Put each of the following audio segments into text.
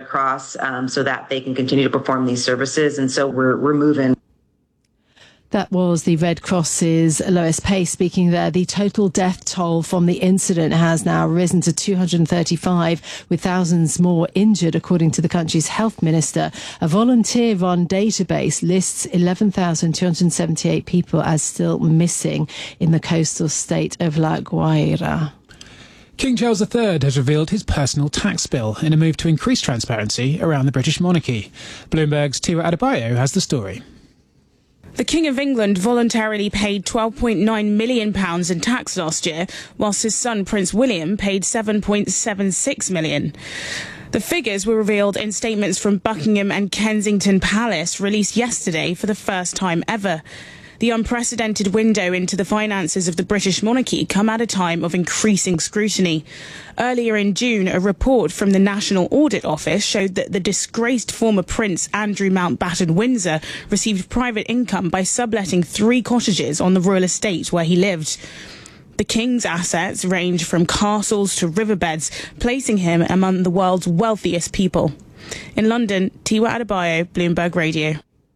Cross so that they can continue to perform these services. And so we're moving. That was the Red Cross's Lois Pace speaking there. The total death toll from the incident has now risen to 235, with thousands more injured, according to the country's health minister. A volunteer-run database lists 11,278 people as still missing in the coastal state of La Guaira. King Charles III has revealed his personal tax bill in a move to increase transparency around the British monarchy. Bloomberg's Tiwa Adebayo has the story. The King of England voluntarily paid £12.9 million in tax last year, whilst his son Prince William paid £7.76 million. The figures were revealed in statements from Buckingham and Kensington Palace, released yesterday for the first time ever. The unprecedented window into the finances of the British monarchy come at a time of increasing scrutiny. Earlier in June, a report from the National Audit Office showed that the disgraced former Prince Andrew Mountbatten Windsor received private income by subletting 3 cottages on the royal estate where he lived. The King's assets range from castles to riverbeds, placing him among the world's wealthiest people. In London, Tiwa Adebayo, Bloomberg Radio.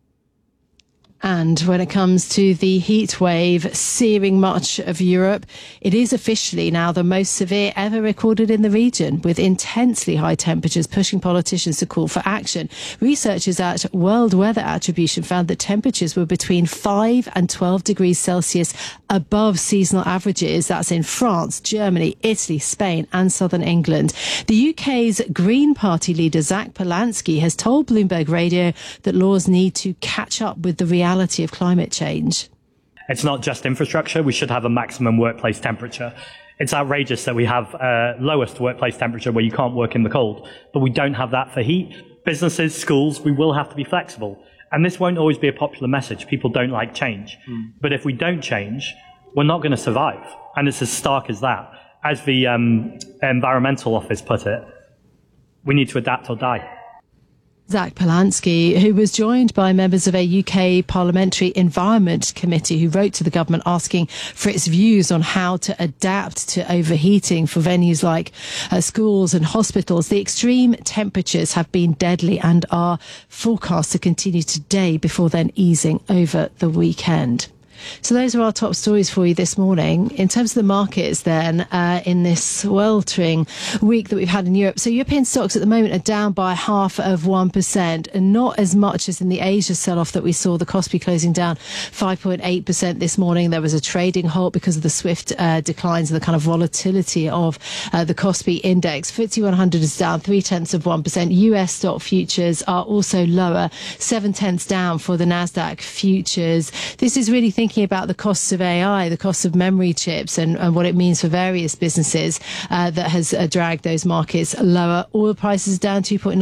And when it comes to the heat wave searing much of Europe, it is officially now the most severe ever recorded in the region, with intensely high temperatures pushing politicians to call for action. Researchers at World Weather Attribution found that temperatures were between 5 and 12 degrees Celsius above seasonal averages. That's in France, Germany, Italy, Spain and southern England. The UK's Green Party leader, Zach Polanski, has told Bloomberg Radio that laws need to catch up with the reality of climate change. It's not just infrastructure. We should have a maximum workplace temperature. It's outrageous that we have lowest workplace temperature where you can't work in the cold, but we don't have that for heat. Businesses, schools, we will have to be flexible. And this won't always be a popular message. People don't like change. But if we don't change, we're not going to survive. And it's as stark as that. As the Environmental Office put it, we need to adapt or die. Zach Polanski, who was joined by members of a UK Parliamentary Environment Committee who wrote to the government asking for its views on how to adapt to overheating for venues like schools and hospitals. The extreme temperatures have been deadly and are forecast to continue today before then easing over the weekend. So those are our top stories for you this morning. In terms of the markets then, in this sweltering week that we've had in Europe. So European stocks at the moment are down by 0.5%, and not as much as in the Asia sell-off that we saw. The Kospi closing down 5.8% this morning. There was a trading halt because of the swift declines and the kind of volatility of the Kospi index. FTSE 100 is down 0.3%. US stock futures are also lower, 0.7 down for the Nasdaq futures. This is really thinking about the costs of AI, the costs of memory chips and what it means for various businesses that has dragged those markets lower. Oil prices down 2.9%,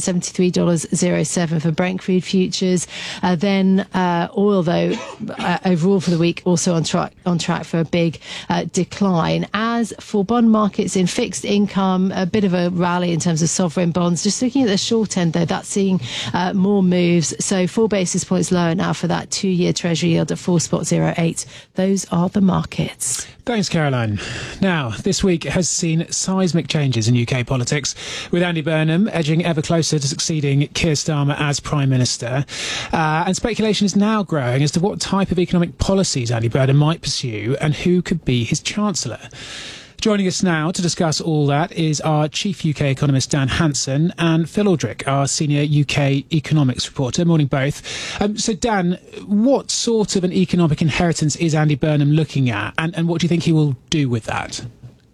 $73.07 for Brent crude futures. Then oil, though, overall for the week, also on track for a big decline. As for bond markets in fixed income, a bit of a rally in terms of sovereign bonds. Just looking at the short end, though, that's seeing more moves. So 4 basis points lower now for that 2-year Treasury yield at 4.08. Those are the markets. Thanks, Caroline. Now, this week has seen seismic changes in UK politics, with Andy Burnham edging ever closer to succeeding Keir Starmer as Prime Minister. And speculation is now growing as to what type of economic policies Andy Burnham might pursue and who could be his Chancellor. Joining us now to discuss all that is our chief UK economist, Dan Hanson, and Phil Aldrick, our senior UK economics reporter. Morning, both. So, Dan, what sort of an economic inheritance is Andy Burnham looking at, and what do you think he will do with that?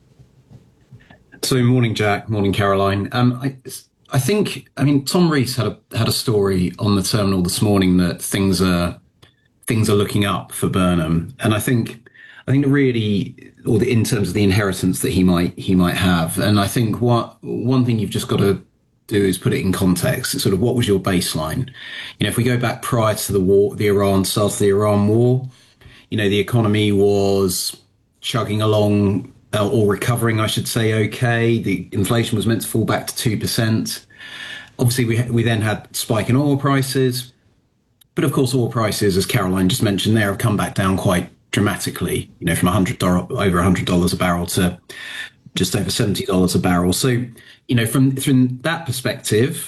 So, morning, Jack. Morning, Caroline. I think Tom Rees had a story on the terminal this morning that things are looking up for Burnham, and I think really, in terms of the inheritance that he might have, and I think one thing you've just got to do is put it in context. It's sort of, what was your baseline? If we go back prior to the war, start of the Iran war, the economy was chugging along or recovering, I should say. Okay, the inflation was meant to fall back to 2%. Obviously, we then had spike in oil prices, but of course, oil prices, as Caroline just mentioned there, have come back down quite dramatically, from over $100 a barrel to just over $70 a barrel. So, from that perspective,